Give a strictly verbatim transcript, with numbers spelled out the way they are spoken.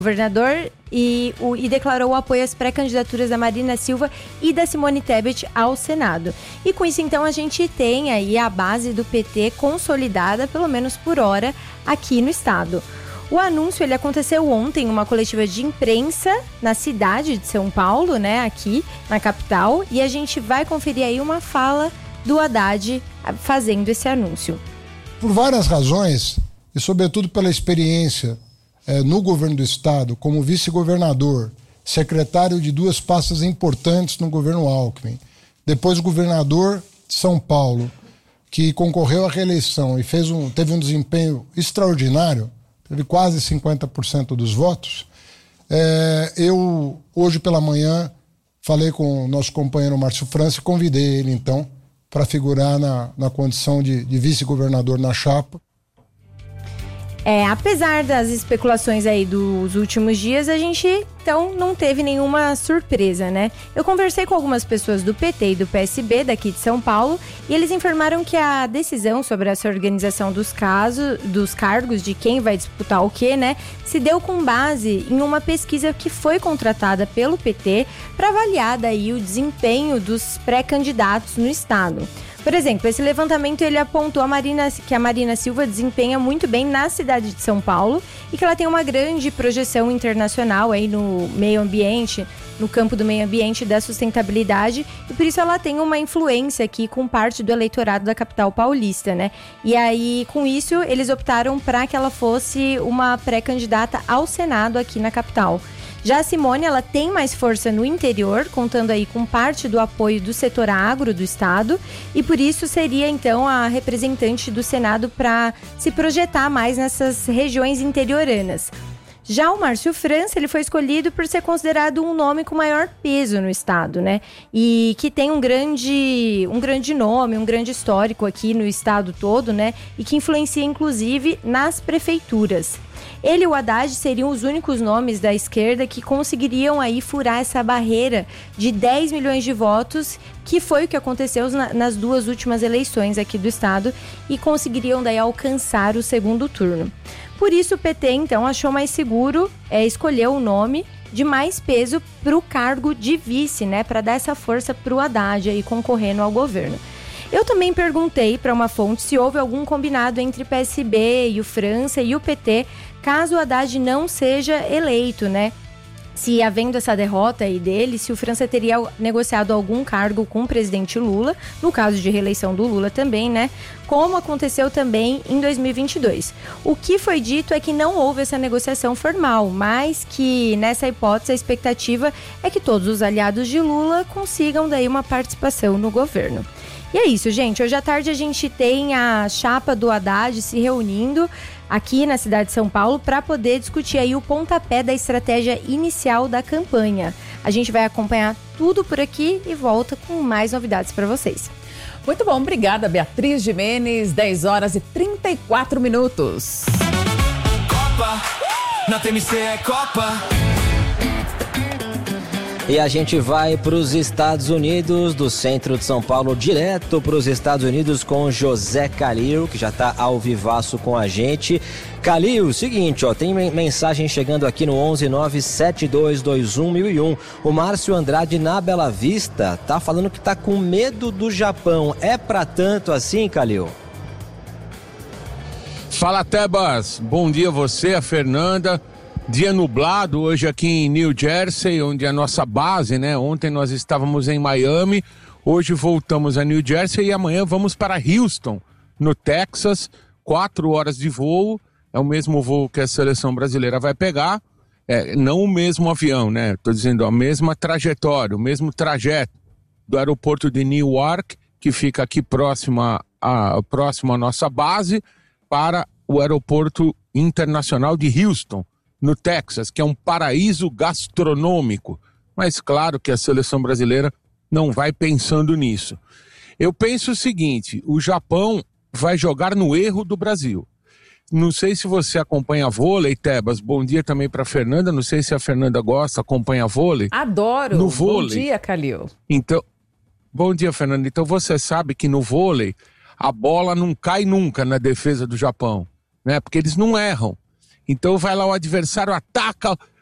governador e, o, e declarou o apoio às pré-candidaturas da Marina Silva e da Simone Tebet ao Senado. E com isso, então, a gente tem aí a base do P T consolidada, pelo menos por hora, aqui no estado. O anúncio ele aconteceu ontem em uma coletiva de imprensa na cidade de São Paulo, né, aqui na capital, e a gente vai conferir aí uma fala do Haddad fazendo esse anúncio. Por várias razões, e sobretudo pela experiência É, no governo do estado, como vice-governador, secretário de duas pastas importantes no governo Alckmin, depois governador de São Paulo, que concorreu à reeleição e fez um, teve um desempenho extraordinário, teve quase cinquenta por cento dos votos. É, eu, hoje pela manhã, falei com o nosso companheiro Márcio França e convidei ele, então, para figurar na, na condição de, de vice-governador na chapa. É, apesar das especulações aí dos últimos dias, a gente, então, não teve nenhuma surpresa, né? Eu conversei com algumas pessoas do P T e do P S B daqui de São Paulo e eles informaram que a decisão sobre essa organização dos casos, dos cargos, de quem vai disputar o quê, né, se deu com base em uma pesquisa que foi contratada pelo P T para avaliar daí o desempenho dos pré-candidatos no estado. Por exemplo, esse levantamento ele apontou a Marina, que a Marina Silva desempenha muito bem na cidade de São Paulo e que ela tem uma grande projeção internacional aí no meio ambiente, no campo do meio ambiente e da sustentabilidade, e por isso ela tem uma influência aqui com parte do eleitorado da capital paulista, né? E aí, com isso, eles optaram para que ela fosse uma pré-candidata ao Senado aqui na capital. Já a Simone, ela tem mais força no interior, contando aí com parte do apoio do setor agro do estado, e por isso seria então a representante do Senado para se projetar mais nessas regiões interioranas. Já o Márcio França, ele foi escolhido por ser considerado um nome com maior peso no estado, né? E que tem um grande, um grande nome, um grande histórico aqui no estado todo, né? E que influencia inclusive nas prefeituras. Ele e o Haddad seriam os únicos nomes da esquerda que conseguiriam aí furar essa barreira de dez milhões de votos, que foi o que aconteceu na, nas duas últimas eleições aqui do estado, e conseguiriam daí alcançar o segundo turno. Por isso o P T, então, achou mais seguro é, escolher o nome de mais peso para o cargo de vice, né, para dar essa força para o Haddad aí concorrendo ao governo. Eu também perguntei para uma fonte se houve algum combinado entre P S B e o França e o P T, caso o Haddad não seja eleito, né? Se havendo essa derrota aí dele, se o França teria negociado algum cargo com o presidente Lula, no caso de reeleição do Lula também, né? Como aconteceu também em dois mil e vinte e dois. O que foi dito é que não houve essa negociação formal, mas que nessa hipótese a expectativa é que todos os aliados de Lula consigam daí uma participação no governo. E é isso, gente. Hoje à tarde a gente tem a chapa do Haddad se reunindo aqui na cidade de São Paulo para poder discutir aí o pontapé da estratégia inicial da campanha. A gente vai acompanhar tudo por aqui e volta com mais novidades para vocês. Muito bom, obrigada, Beatriz Gimenez. dez horas e trinta e quatro minutos. Copa, na T M C é Copa. E a gente vai para os Estados Unidos, do centro de São Paulo, direto para os Estados Unidos com José Calil, que já está ao vivaço com a gente. Calil, seguinte, ó, tem mensagem chegando aqui no onze nove sete dois dois um mil e um. O Márcio Andrade, na Bela Vista, tá falando que tá com medo do Japão. É pra tanto assim, Calil? Fala, Tebas. Bom dia a você, a Fernanda. Dia nublado hoje aqui em New Jersey, onde é a nossa base, né? Ontem nós estávamos em Miami, hoje voltamos a New Jersey e amanhã vamos para Houston, no Texas, quatro horas de voo, é o mesmo voo que a seleção brasileira vai pegar, é, não o mesmo avião, né? Estou dizendo a mesma trajetória, o mesmo trajeto do aeroporto de Newark, que fica aqui próximo a, a, próximo à nossa base, para o aeroporto internacional de Houston, no Texas, que é um paraíso gastronômico. Mas claro que a seleção brasileira não vai pensando nisso. Eu penso o seguinte, o Japão vai jogar no erro do Brasil. Não sei se você acompanha vôlei, Tebas. Bom dia também para a Fernanda. Não sei se a Fernanda gosta, acompanha vôlei. Adoro. No vôlei. Bom dia, Calil. Então, bom dia, Fernanda. Então você sabe que no vôlei a bola não cai nunca na defesa do Japão, né? Porque eles não erram. Então vai lá o adversário, ataca,